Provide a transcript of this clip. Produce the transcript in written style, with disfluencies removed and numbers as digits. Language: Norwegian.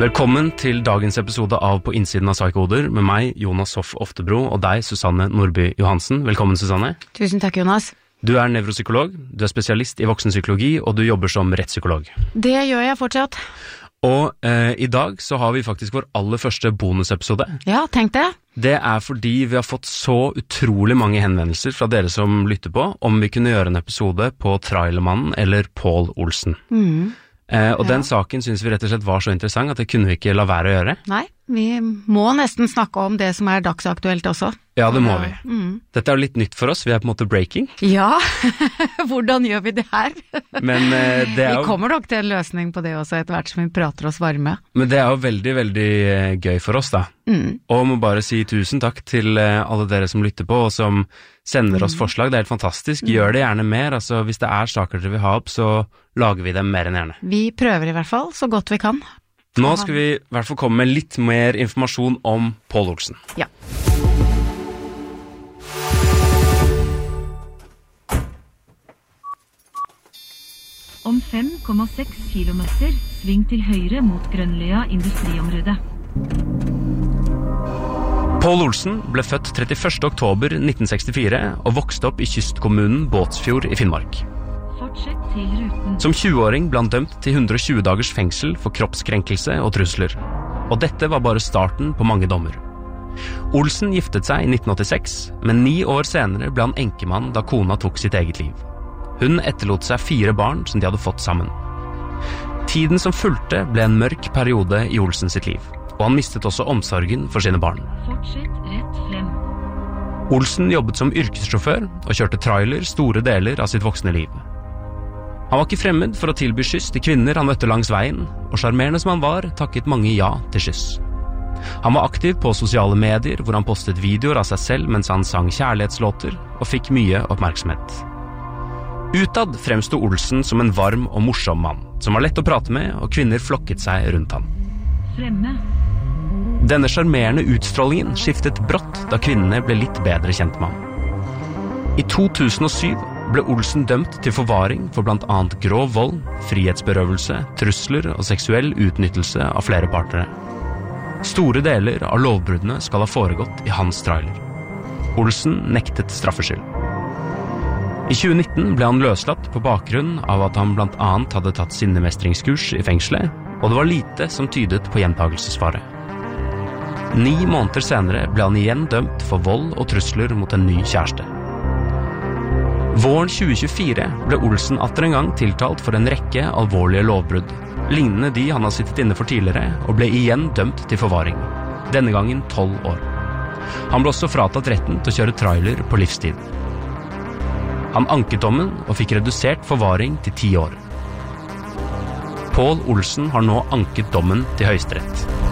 Velkommen til dagens episode av På innsiden av Psykoder med meg, Jonas Hoff Oftebro, og deg, Susanne Nordby Johansen. Velkommen, Susanne. Tusen takk, Jonas. Du er nevropsykolog, du er spesialist i voksenpsykologi, og du jobber som rettspsykolog. Det gjør jeg fortsatt. Og i dag så har vi faktisk vår aller første bonusepisode. Ja, tenk det. Det er fordi vi har fått så utrolig mange henvendelser fra dere som lytter på, om vi kunne gjøre en episode på Trailermannen eller Pål Olsen. Og den saken synes vi rett og slett var så interessant at det kunne vi ikke la være å gjøre. Nei, vi må nesten snakke om det som er dagsaktuelt også. Ja, det må vi. Dette er jo litt nytt for oss, vi er på en måte breaking. Ja, hvordan gjør vi det her? Men det er jo... Vi kommer nok til en løsning på det også etter hvert som vi prater oss varme. Men det er jo veldig, veldig gøy for oss da. Og må bare si tusen takk til alle dere som lytter på og som sender oss forslag. Det er helt fantastisk. Gjør det gjerne mer. Altså, hvis det er saker dere vil ha opp, så lager vi dem mer enn gjerne. Vi prøver i hvert fall så godt vi kan. Nå skal vi i hvert fall komme med litt mer informasjon om Pål Olsen. Ja. Om 5,6 kilometer, sving til høyre mot Grønløya industriområdet. Pål Olsen ble født 31. oktober 1964 og vokste opp i kystkommunen Båtsfjord i Finnmark. Fortsett til ruten. Som 20-åring ble han dømt til 120 dagers fengsel for kroppskrenkelse og trusler. Og dette var bare starten på mange dommer. Olsen giftet seg i 1986, men 9 år senere ble han enkemann da kona tok sitt eget liv. Hun etterlot seg 4 barn som de hadde fått sammen. Tiden som fulgte ble en mørk periode i Olsen sitt liv, og han mistet også omsorgen for sine barn. Fortsett rett frem. Olsen jobbet som yrkessjåfør og kjørte trailer store deler av sitt voksne liv. Han var ikke fremmed for å tilby skyss til kvinner han møtte langs veien, og sjarmerende som han var, takket mange ja til skyss. Han var aktiv på sosiale medier, hvor han postet videoer av seg selv mens han sang kjærlighetslåter, og fikk mye oppmerksomhet. Utad fremstod Olsen som en varm og morsom mann, som var lett å prate med, og kvinner flokket seg rundt ham. Fremme. Denne sjarmerende utstrålingen skiftet brått da kvinnene ble litt bedre kjent med ham. I 2007 ble Olsen dømt til forvaring for blant annet grov vold, frihetsberøvelse, trusler og seksuell utnyttelse av flere partnere. Store deler av lovbruddene skal ha foregått i hans trailer. Olsen nektet straffskyld. I 2019 ble han løslatt på bakgrunn av at han blant annet hadde tatt sinnemestringskurs i fengselet, og det var lite som tydet på gjentagelsesfare. 9 måneder senere ble han igjen dømt for vold og trusler mot en ny kjæreste. Våren 2024 ble Olsen atter en gang tiltalt for en rekke alvorlige lovbrudd, lignende de han har sittet inne for tidligere, og ble igjen dømt til forvaring. Denne gangen 12 år. Han ble også fratatt retten til å kjøre trailer på livstid. Han anket dommen og fikk redusert forvaring til 10 år. Pål Olsen har nå anket dommen til Høyesterett.